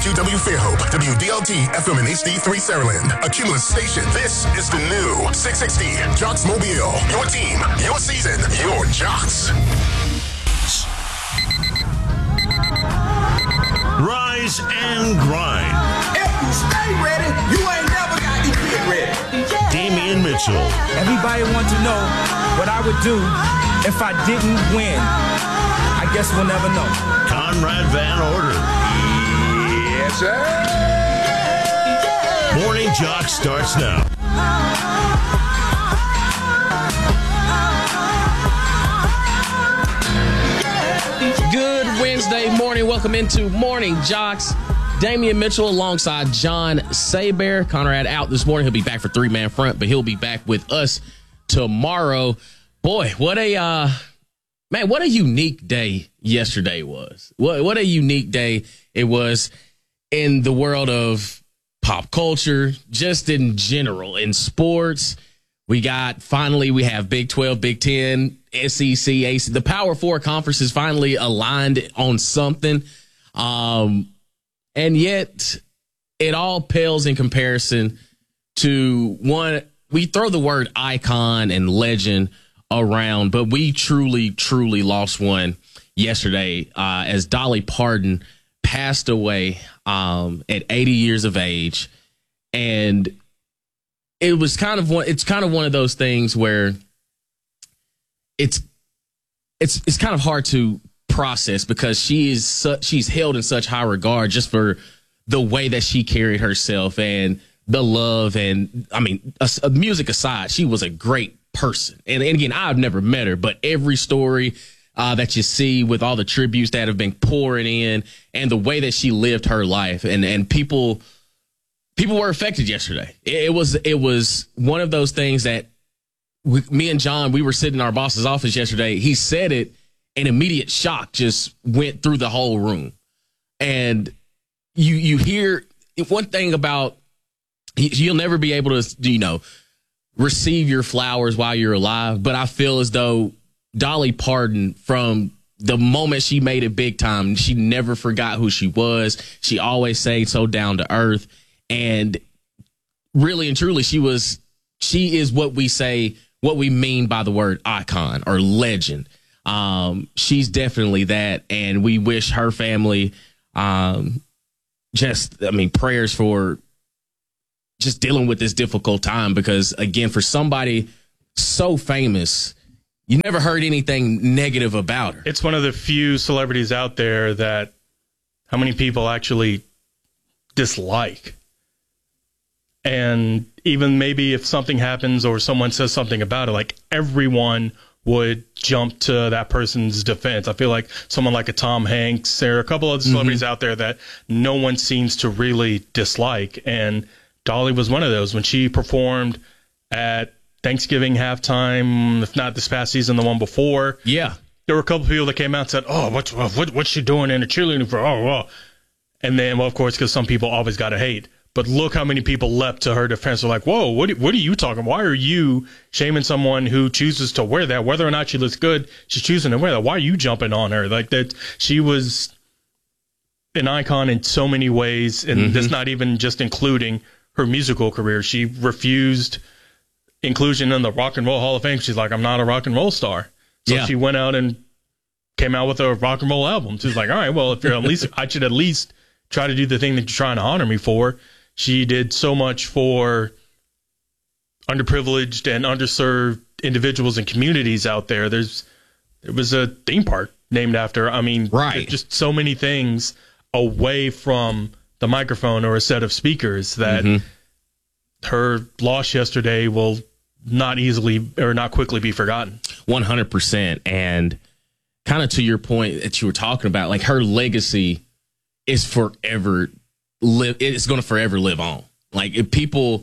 WQW Fairhope, WDLT FM and HD3 Saraland. A Cumulus station. This is the new 660 Jocks Mobile. Your team, your season, your Jocks. Rise and grind. If you stay ready, you ain't never got to get ready. Damian Mitchell. Everybody wants to know what I would do if I didn't win. I guess we'll never know. Conrad Van Order. Yes, sir. Morning Jock starts now. Good Wednesday morning. Welcome into Morning Jocks. Damian Mitchell alongside John Saber. Conrad out this morning. He'll be back for three-man front, but he'll be back with us tomorrow. Boy, what a unique day yesterday was. What a unique day it was in the world of pop culture, just in general, in sports. We have Big 12, Big 10, SEC, AC. The Power Four conferences finally aligned on something. And yet it all pales in comparison to one. We throw the word icon and legend around, but we truly, truly lost one yesterday as Dolly Parton passed away at 80 years of age. And it was kind of one of those things where it's kind of hard to process because she's held in such high regard just for the way that she carried herself and the love. And I mean, music aside, she was a great person. And again, I've never met her, but every story that you see with all the tributes that have been pouring in and the way that she lived her life and people were affected yesterday. It was one of those things that me and John, we were sitting in our boss's office yesterday. He said it, and immediate shock just went through the whole room. And you hear one thing about you'll never be able to, receive your flowers while you're alive. But I feel as though Dolly Parton, from the moment she made it big time, she never forgot who she was. She always stayed so down to earth. And really and truly, she is what we mean by the word icon or legend. She's definitely that. And we wish her family, prayers for just dealing with this difficult time, because again, for somebody so famous, you never heard anything negative about her. It's one of the few celebrities out there that how many people actually dislike. And even maybe if something happens or someone says something about it, like everyone would jump to that person's defense. I feel like someone like a Tom Hanks, there are a couple of celebrities out there that no one seems to really dislike. And Dolly was one of those. When she performed at Thanksgiving halftime, if not this past season, the one before. Yeah. There were a couple of people that came out and said, oh, what's she doing in a cheerleading for? Oh. And then, well, of course, because some people always got to hate. But look how many people leapt to her defense. They're like, whoa, what are you talking about? Why are you shaming someone who chooses to wear that? Whether or not she looks good, she's choosing to wear that. Why are you jumping on her? Like that, she was an icon in so many ways. And that's not even just including her musical career. She refused inclusion in the Rock and Roll Hall of Fame. She's like, I'm not a rock and roll star. So she went out and came out with a rock and roll album. She's like, all right, well, if you're at least, I should at least try to do the thing that you're trying to honor me for. She did so much for underprivileged and underserved individuals and communities out there. There was a theme park named after her. I mean, just so many things away from the microphone or a set of speakers that her loss yesterday will not easily or not quickly be forgotten. 100%. And kind of to your point that you were talking about, like her legacy is forever it's going to forever live on. Like if people,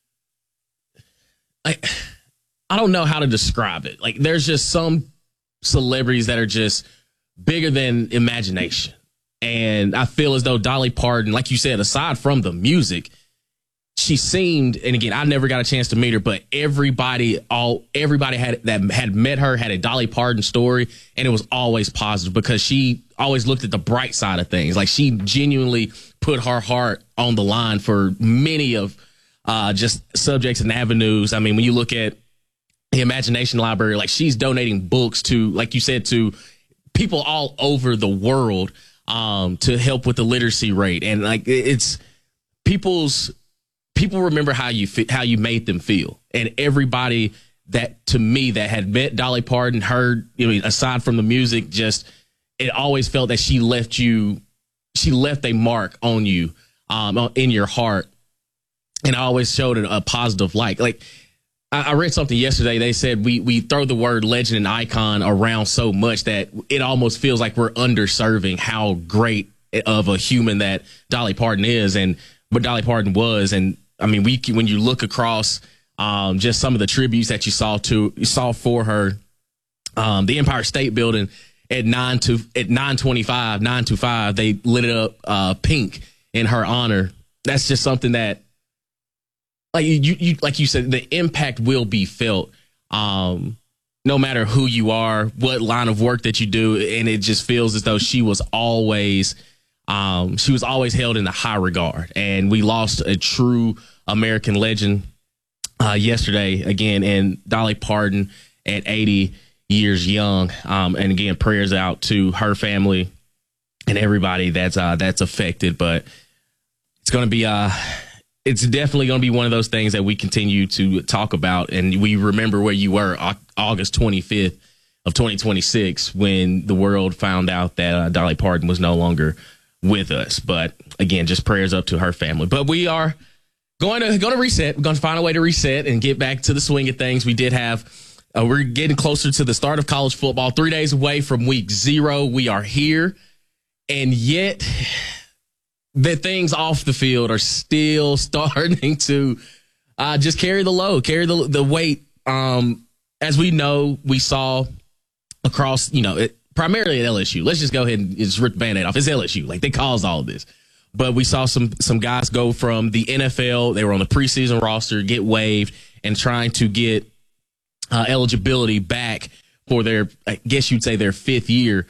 I don't know how to describe it. Like there's just some celebrities that are just bigger than imagination. And I feel as though Dolly Parton, like you said, aside from the music, she seemed, and again, I never got a chance to meet her, but everybody had met her had a Dolly Parton story, and it was always positive because she always looked at the bright side of things. Like, she genuinely put her heart on the line for many of just subjects and avenues. I mean, when you look at the Imagination Library, like, she's donating books to, like you said, to people all over the world to help with the literacy rate. And like, it's people remember how you made them feel. And everybody that, to me, that had met Dolly Parton, heard, aside from the music, just, it always felt that she left a mark on you, in your heart. And I always showed a positive light. Like, I read something yesterday. They said we throw the word legend and icon around so much that it almost feels like we're underserving how great of a human that Dolly Parton is and what Dolly Parton was. And I mean, when you look across just some of the tributes that you saw for her, the Empire State Building at 925, they lit it up pink in her honor. That's just something that, like you said, the impact will be felt, no matter who you are, what line of work that you do, and it just feels as though she was always held in a high regard. And we lost a true American legend yesterday, again, in Dolly Parton at 80 years young. And again, prayers out to her family and everybody that's affected. But it's going to be it's definitely going to be one of those things that we continue to talk about. And we remember where you were August 25th of 2026 when the world found out that Dolly Parton was no longer with us. But again, just prayers up to her family. But we are going to reset. We're going to find a way to reset and get back to the swing of things. We did have, we're getting closer to the start of college football, 3 days away from week 0. We are here. And yet, the things off the field are still starting to just carry the load, carry the weight. As we know, we saw across, primarily at LSU. Let's just go ahead and just rip the Band-Aid off. It's LSU. Like, they caused all of this. But we saw some guys go from the NFL, they were on the preseason roster, get waived, and trying to get eligibility back for their, I guess you'd say, their 5th year.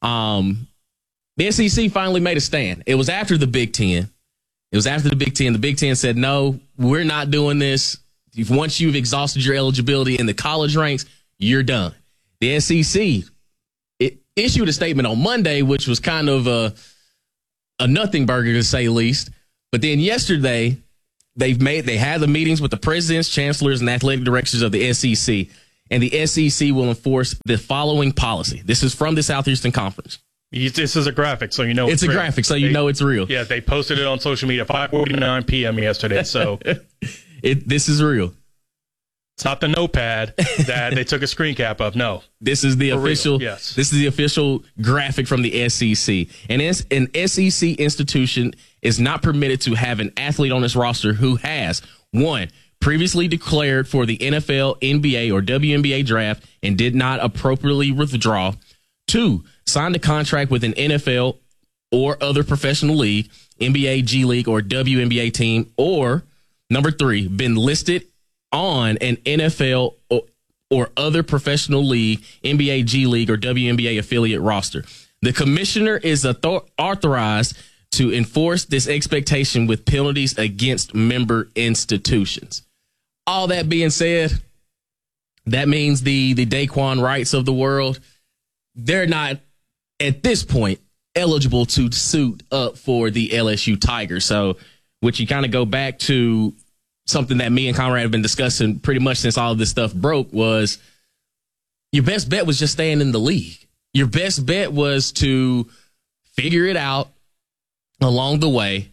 The SEC finally made a stand. It was after the Big Ten. The Big Ten said, no, we're not doing this. Once you've exhausted your eligibility in the college ranks, you're done. The SEC issued a statement on Monday, which was kind of a nothing burger, to say the least. But then yesterday, they had the meetings with the presidents, chancellors, and athletic directors of the SEC. And the SEC will enforce the following policy. This is from the Southeastern Conference. This is a graphic, so you know it's a real. Graphic, so you know it's real. Yeah, they posted it on social media 5:49 p.m. yesterday. So this is real. It's not the notepad that they took a screen cap of. No, this is the official. Yes. This is the official graphic from the SEC. And an SEC institution is not permitted to have an athlete on its roster who has 1, previously declared for the NFL, NBA, or WNBA draft and did not appropriately withdraw. 2, signed a contract with an NFL or other professional league, NBA, G League, or WNBA team, or number 3, been listed on an NFL or other professional league, NBA, G League, or WNBA affiliate roster. The commissioner is authorized to enforce this expectation with penalties against member institutions. All that being said, that means the Daquan Wrights of the world, they're not, at this point, eligible to suit up for the LSU Tigers. So, which you kind of go back to something that me and Conrad have been discussing pretty much since all of this stuff broke, was your best bet was just staying in the league. Your best bet was to figure it out along the way.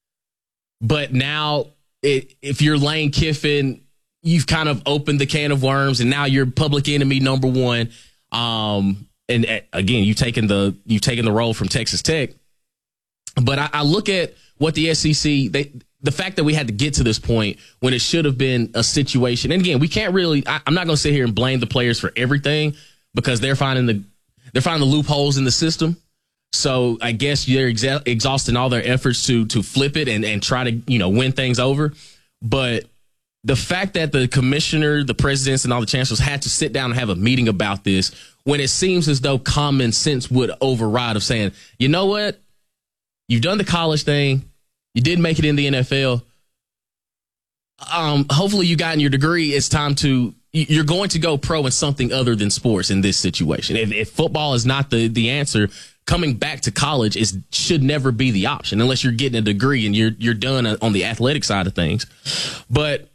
But now, if you're Lane Kiffin, you've kind of opened the can of worms, and now you're public enemy number 1. And again, you've taken the role from Texas Tech. But I look at what the SEC, the fact that we had to get to this point when it should have been a situation. And again, we can't really, I'm not going to sit here and blame the players for everything, because they're finding the loopholes in the system. So I guess they're exhausting all their efforts to flip it and try to, win things over. But the fact that the commissioner, the presidents, and all the chancellors had to sit down and have a meeting about this when it seems as though common sense would override of saying, you know what? You've done the college thing. You did make it in the NFL. Hopefully you gotten your degree. It's time you're going to go pro in something other than sports in this situation. If football is not the answer, coming back to college should never be the option unless you're getting a degree and you're done on the athletic side of things. But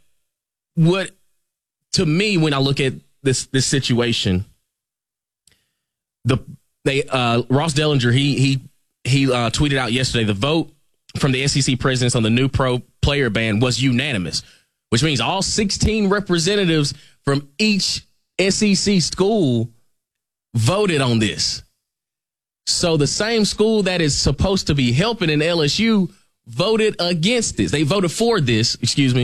to me, when I look at this situation, Ross Dellinger, he tweeted out yesterday, the vote from the SEC presidents on the new pro player ban was unanimous, which means all 16 representatives from each SEC school voted on this. So the same school that is supposed to be helping in LSU voted against this. They voted for this,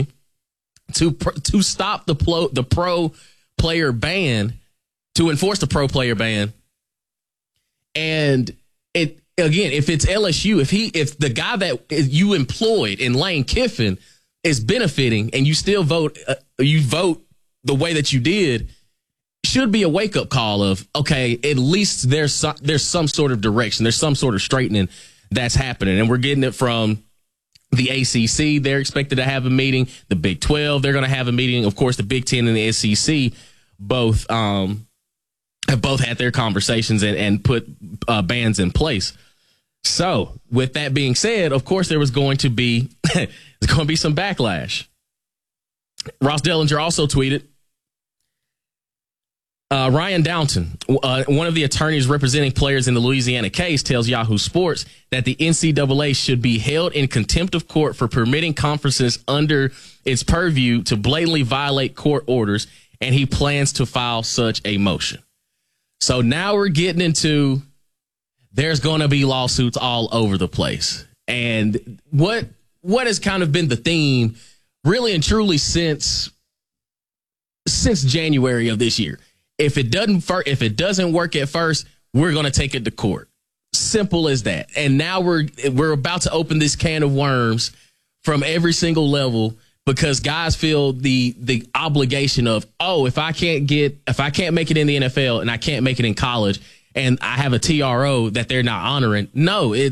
to stop the pro player ban, to enforce the pro player ban. And if it's LSU, if the guy that you employed in Lane Kiffin is benefiting and you still vote the way that you did, should be a wake up call of, okay, at least there's some sort of direction. There's some sort of straightening that's happening. And we're getting it from the ACC. They're expected to have a meeting. The Big 12, they're going to have a meeting. Of course, the Big 10 and the SEC both have both had their conversations and put bans in place. So with that being said, of course, there was going to be some backlash. Ross Dellinger also tweeted, Ryan Downton, one of the attorneys representing players in the Louisiana case, tells Yahoo Sports that the NCAA should be held in contempt of court for permitting conferences under its purview to blatantly violate court orders, and he plans to file such a motion. So now we're getting into there's going to be lawsuits all over the place. And what has kind of been the theme really and truly since January of this year? If it doesn't work at first, we're going to take it to court. Simple as that. And now we're about to open this can of worms from every single level because guys feel the obligation of, if I can't make it in the NFL and I can't make it in college and I have a TRO that they're not honoring. No, by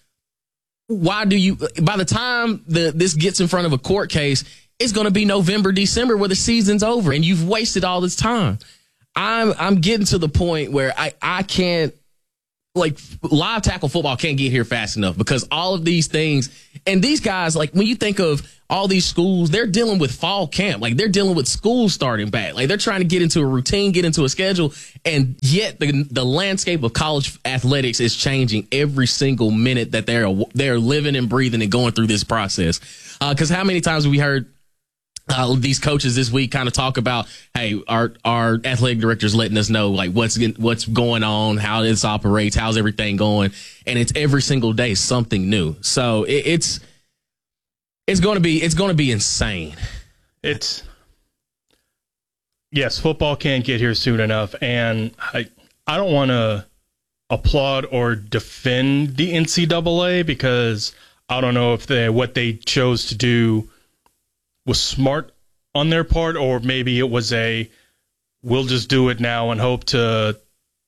the time this gets in front of a court case, it's going to be November, December where the season's over and you've wasted all this time. I'm getting to the point where I can't, like, live tackle football can't get here fast enough because all of these things and these guys, like when you think of all these schools, they're dealing with fall camp. Like they're dealing with school starting back. Like they're trying to get into a routine, get into a schedule. And yet the landscape of college athletics is changing every single minute that they're living and breathing and going through this process. Cause how many times have we heard these coaches this week kind of talk about, hey, our athletic director's letting us know like what's going on, how this operates, how's everything going, and it's every single day something new. So it's going to be insane. Yes, football can't get here soon enough, and I don't want to applaud or defend the NCAA because I don't know if what they chose to do was smart on their part, or maybe it was we'll just do it now and hope that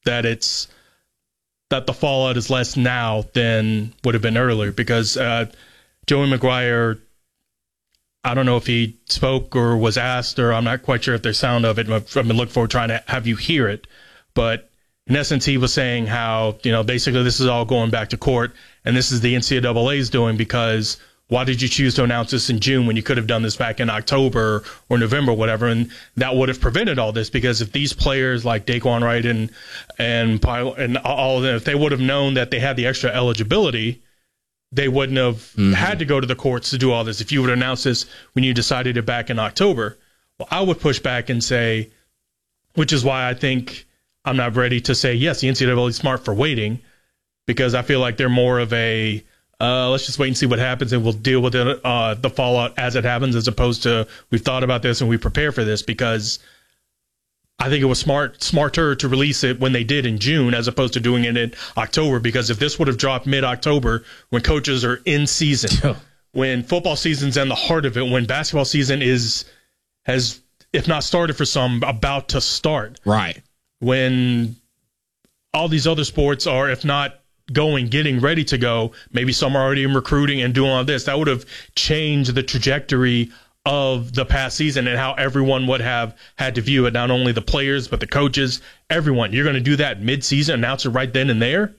the fallout is less now than would have been earlier. Because Joey McGuire, I don't know if he spoke or was asked, or I'm not quite sure if there's sound of it. I've been looking forward to trying to have you hear it. But in essence, he was saying how, basically this is all going back to court, and this is the NCAA's doing because why did you choose to announce this in June when you could have done this back in October or November, whatever? And that would have prevented all this, because if these players like Daquan Wright and all of them, if they would have known that they had the extra eligibility, they wouldn't have had to go to the courts to do all this. If you would announce this when you decided it back in October, well, I would push back and say, which is why I think I'm not ready to say, yes, the NCAA is smart for waiting, because I feel like they're more of a, let's just wait and see what happens, and we'll deal with it, the fallout as it happens, as opposed to we've thought about this and we prepare for this. Because I think it was smarter to release it when they did in June as opposed to doing it in October. Because if this would have dropped mid-October when coaches are in season, when football season's in the heart of it, when basketball season has, if not started for some, about to start. Right. When all these other sports are, if not getting ready to go, maybe some are already in recruiting and doing all this, that would have changed the trajectory of the past season and how everyone would have had to view it, not only the players, but the coaches, everyone. You're going to do that mid-season, announce it right then and there?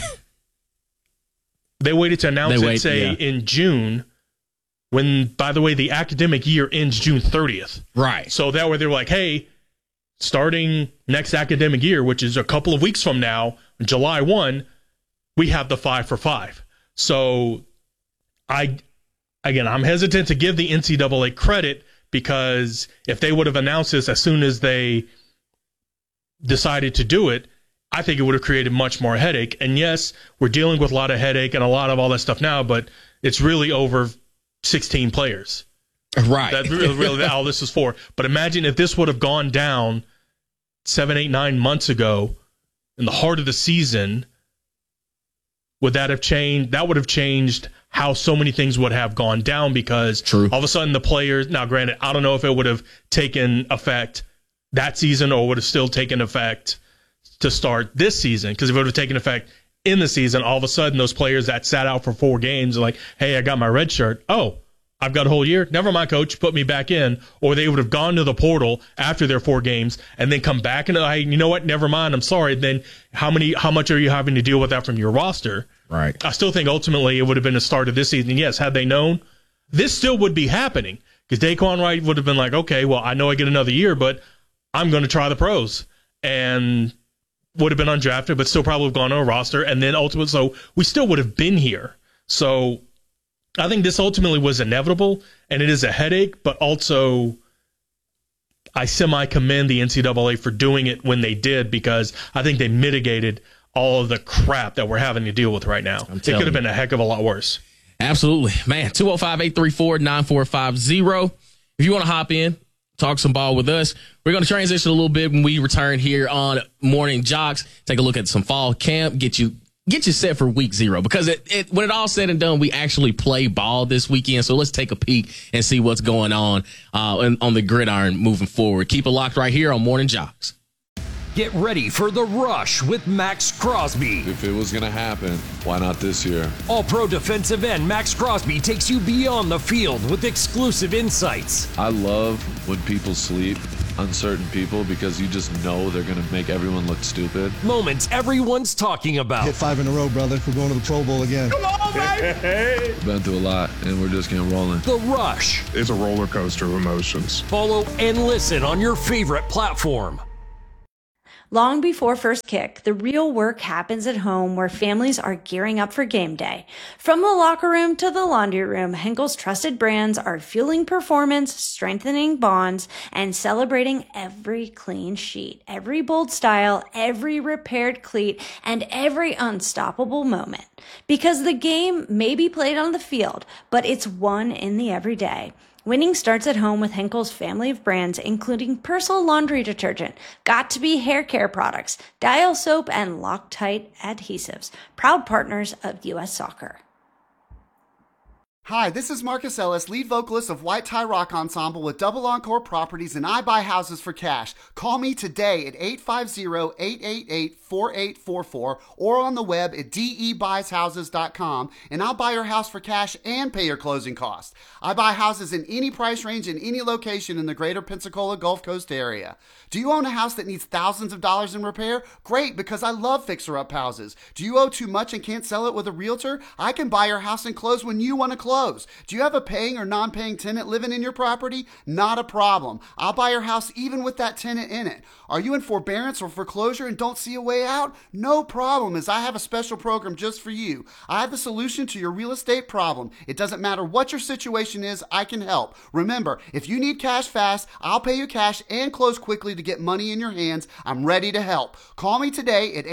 They waited to announce in June, when, by the way, the academic year ends June 30th. Right. So that way they were like, hey, starting next academic year, which is a couple of weeks from now, July 1, we have the 5 for 5. So I'm hesitant to give the NCAA credit, because if they would have announced this as soon as they decided to do it, I think it would have created much more headache. And yes, we're dealing with a lot of headache and a lot of all that stuff now, but it's really over 16 players. Right. That's really all this is for. But imagine if this would have gone down 7, 8, 9 months ago in the heart of the season. Would that have changed? That would have changed how so many things would have gone down, because all of a sudden the players, now granted, I don't know if it would have taken effect that season or would have still taken effect to start this season, because if it would have taken effect in the season, all of a sudden those players that sat out for 4 games are like, hey, I got my red shirt. Oh, I've got a whole year. Never mind, coach, put me back in. Or they would have gone to the portal after their 4 games and then come back and, hey, you know what? Never mind. I'm sorry. Then how much are you having to deal with that from your roster? Right. I still think ultimately it would have been the start of this season. Yes, had they known, this still would be happening, because Daquan Wright would have been like, okay, well, I know I get another year, but I'm going to try the pros, and would have been undrafted, but still probably have gone on a roster. And then ultimately, so we still would have been here. So I think this ultimately was inevitable, and it is a headache, but also I semi-commend the NCAA for doing it when they did, because I think they mitigated all of the crap that we're having to deal with right now. It could have been a heck of a lot worse. Absolutely. Man, 205-834-9450. If you want to hop in, talk some ball with us, we're going to transition a little bit when we return here on Morning Jocks. Take a look at some fall camp, get you set for week 0, because when it all said and done, we actually play ball this weekend. So let's take a peek and see what's going on the gridiron moving forward. Keep it locked right here on Morning Jocks. Get ready for The Rush with Max Crosby. If it was going to happen, why not this year? All-Pro defensive end Max Crosby takes you beyond the field with exclusive insights. I love when people sleep on certain people, because you just know they're going to make everyone look stupid. Moments everyone's talking about. Hit 5 in a row, brother. We're going to the Pro Bowl again. Come on, baby! Been through a lot, and we're just getting rolling. The Rush. It's a roller coaster of emotions. Follow and listen on your favorite platform. Long before first kick, the real work happens at home, where families are gearing up for game day. From the locker room to the laundry room, Henkel's trusted brands are fueling performance, strengthening bonds, and celebrating every clean sheet, every bold style, every repaired cleat, and every unstoppable moment. Because the game may be played on the field, but it's won in the everyday. Winning starts at home with Henkel's family of brands, including Persil laundry detergent, Got2b hair care products, Dial soap, and Loctite adhesives, proud partners of U.S. Soccer. Hi, this is Marcus Ellis, lead vocalist of White Tie Rock Ensemble with Double Encore Properties, and I buy houses for cash. Call me today at 850-888-4844 or on the web at debuysHouses.com, and I'll buy your house for cash and pay your closing costs. I buy houses in any price range in any location in the greater Pensacola Gulf Coast area. Do you own a house that needs thousands of dollars in repair? Great, because I love fixer-up houses. Do you owe too much and can't sell it with a realtor? I can buy your house and close when you want to close. Do you have a paying or non-paying tenant living in your property? Not a problem. I'll buy your house even with that tenant in it. Are you in forbearance or foreclosure and don't see a way out? No problem, as I have a special program just for you. I have the solution to your real estate problem. It doesn't matter what your situation is, I can help. Remember, if you need cash fast, I'll pay you cash and close quickly to get money in your hands. I'm ready to help. Call me today at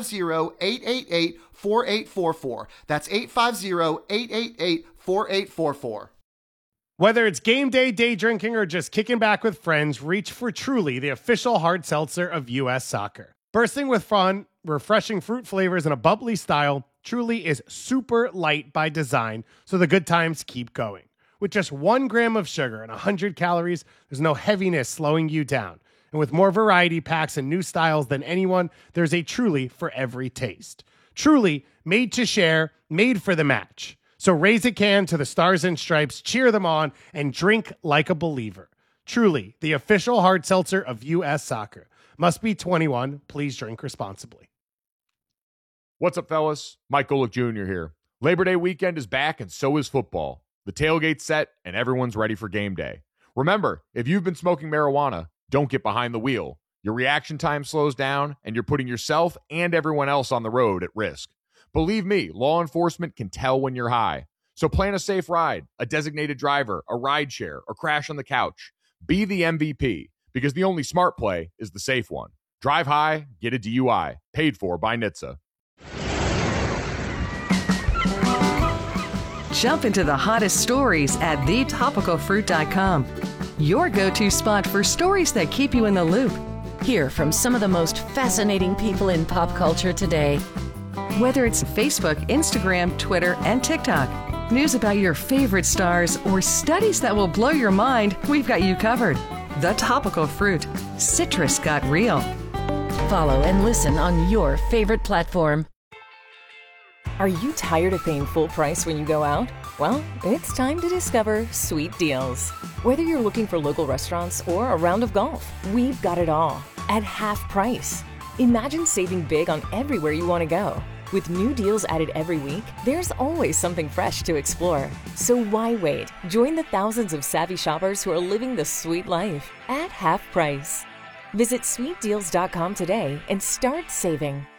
850-888-4844. That's 850-888-4844. Whether it's game day, day drinking, or just kicking back with friends, reach for Truly, the official hard seltzer of U.S. Soccer. Bursting with fun, refreshing fruit flavors, and a bubbly style, Truly is super light by design, so the good times keep going. With just 1 gram of sugar and 100 calories, there's no heaviness slowing you down. And with more variety packs and new styles than anyone, there's a Truly for every taste. Truly, made to share, made for the match. So raise a can to the Stars and Stripes, cheer them on, and drink like a believer. Truly, the official hard seltzer of U.S. Soccer. Must be 21. Please drink responsibly. What's up, fellas? Mike Golick Jr. here. Labor Day weekend is back, and so is football. The tailgate's set, and everyone's ready for game day. Remember, if you've been smoking marijuana, don't get behind the wheel. Your reaction time slows down, and you're putting yourself and everyone else on the road at risk. Believe me, law enforcement can tell when you're high. So plan a safe ride, a designated driver, a ride share, or crash on the couch. Be the MVP, because the only smart play is the safe one. Drive high, get a DUI. Paid for by NHTSA. Jump into the hottest stories at thetopicalfruit.com. Your go-to spot for stories that keep you in the loop. Hear from some of the most fascinating people in pop culture today. Whether it's Facebook, Instagram, Twitter, and TikTok, news about your favorite stars, or studies that will blow your mind, we've got you covered. The Topical Fruit. Citrus got real. Follow and listen on your favorite platform. Are you tired of paying full price when you go out? Well, it's time to discover Sweet Deals. Whether you're looking for local restaurants or a round of golf, we've got it all at half price. Imagine saving big on everywhere you want to go. With new deals added every week, there's always something fresh to explore. So why wait? Join the thousands of savvy shoppers who are living the sweet life at half price. Visit sweetdeals.com today and start saving.